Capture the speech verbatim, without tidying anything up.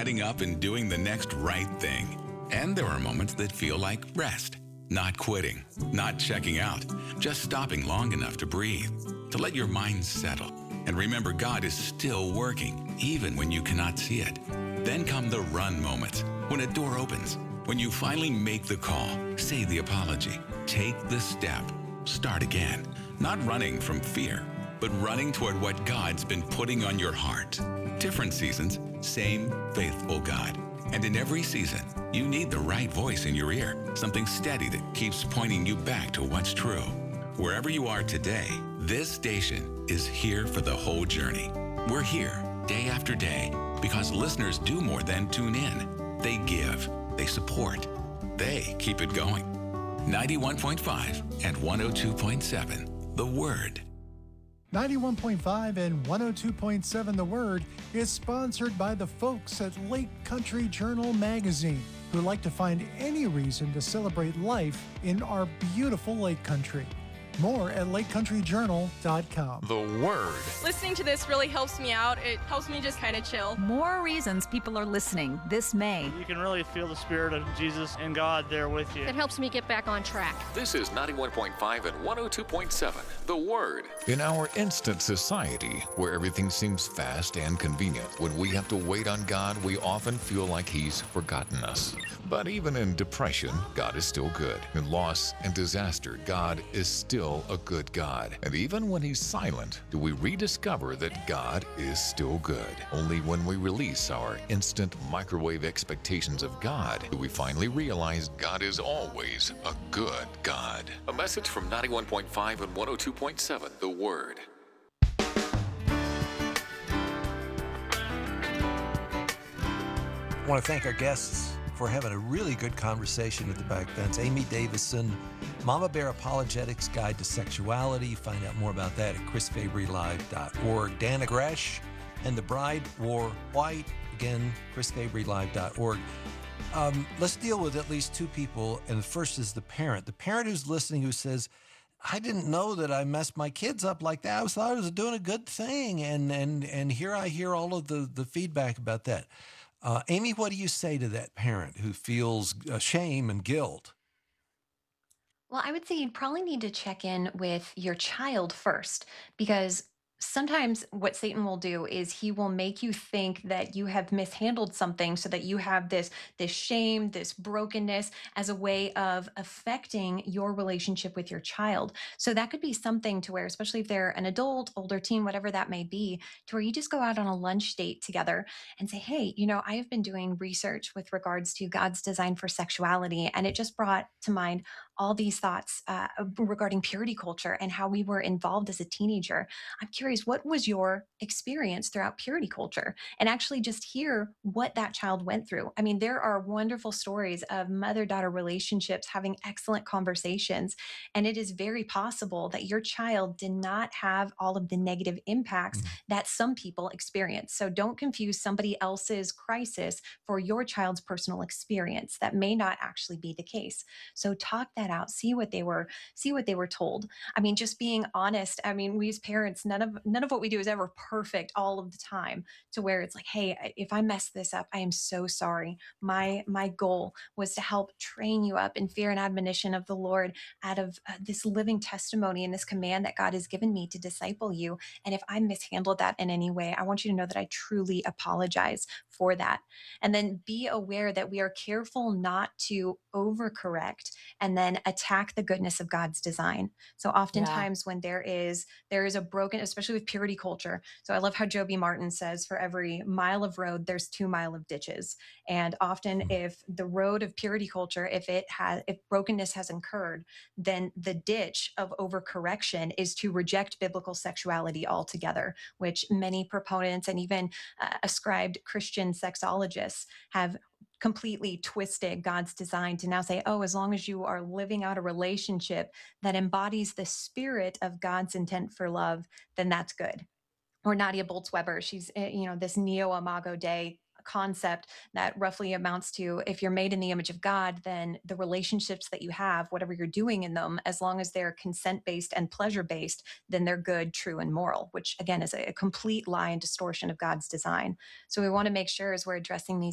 getting up and doing the next right thing. And there are moments that feel like rest, not quitting, not checking out, just stopping long enough to breathe, to let your mind settle. And remember, God is still working, even when you cannot see it. Then come the run moments, when a door opens, when you finally make the call, say the apology, take the step, start again. Not running from fear, but running toward what God's been putting on your heart. Different seasons, same faithful God. And in every season, you need the right voice in your ear, something steady that keeps pointing you back to what's true. Wherever you are today, this station is here for the whole journey. We're here day after day because listeners do more than tune in. They give, they support, they keep it going. ninety-one point five and one oh two point seven, The Word. ninety-one point five and one oh two point seven The Word is sponsored by the folks at Lake Country Journal magazine, who like to find any reason to celebrate life in our beautiful Lake Country. More at lake country journal dot com. The Word. Listening to this really helps me out. It helps me just kind of chill. More reasons people are listening this May. You can really feel the Spirit of Jesus and God there with you. It helps me get back on track. This is ninety-one point five and one oh two point seven, The Word. In our instant society, where everything seems fast and convenient, when we have to wait on God, we often feel like He's forgotten us. But even in depression, God is still good. In loss and disaster, God is still a good God. And even when He's silent, do we rediscover that God is still good? Only when we release our instant microwave expectations of God do we finally realize God is always a good God. A message from ninety-one point five and one oh two point seven, The Word. I want to thank our guests for having a really good conversation at the back fence. Amy Davison, Mama Bear Apologetics Guide to Sexuality. Find out more about that at chris fabry live dot org. Dana Gresh and The Bride Wore White. Again, chris fabry live dot org. Um, let's deal with at least two people, and the first is the parent. The parent who's listening who says, I didn't know that I messed my kids up like that. I thought I was doing a good thing, and and and here I hear all of the, the feedback about that. Uh, Amy, what do you say to that parent who feels uh, shame and guilt? Well, I would say you'd probably need to check in with your child first, because sometimes what Satan will do is he will make you think that you have mishandled something so that you have this this shame, this brokenness as a way of affecting your relationship with your child. So that could be something to where, especially if they're an adult, older teen, whatever that may be, to where you just go out on a lunch date together and say, hey, you know, I have been doing research with regards to God's design for sexuality, and it just brought to mind all these thoughts uh, regarding purity culture and how we were involved as a teenager. I'm curious, what was your experience throughout purity culture? And actually just hear what that child went through. I mean, there are wonderful stories of mother-daughter relationships having excellent conversations. And it is very possible that your child did not have all of the negative impacts mm-hmm. that some people experience. So don't confuse somebody else's crisis for your child's personal experience. That may not actually be the case. So talk that out, see what they were, see what they were told. I mean, just being honest. I mean, we as parents, none of none of what we do is ever perfect all of the time, to where it's like, hey, if I mess this up, I am so sorry. My my goal was to help train you up in fear and admonition of the Lord, out of uh, this living testimony and this command that God has given me to disciple you. And if I mishandled that in any way, I want you to know that I truly apologize for that. And then be aware that we are careful not to overcorrect and then attack the goodness of God's design. So oftentimes yeah. when there is there is a broken, especially with purity culture. So I love how Joby Martin says, for every mile of road, there's two mile of ditches. And often mm-hmm. if the road of purity culture, if it has, if brokenness has incurred, then the ditch of overcorrection is to reject biblical sexuality altogether, which many proponents and even uh, ascribed Christian sexologists have completely twisted God's design to now say, oh, as long as you are living out a relationship that embodies the spirit of God's intent for love, then that's good. Or Nadia Bolz-Weber, she's, you know, this neo-imago Dei concept that roughly amounts to, if you're made in the image of God, then the relationships that you have, whatever you're doing in them, as long as they're consent-based and pleasure-based, then they're good, true, and moral, which again is a complete lie and distortion of God's design. So we want to make sure, as we're addressing these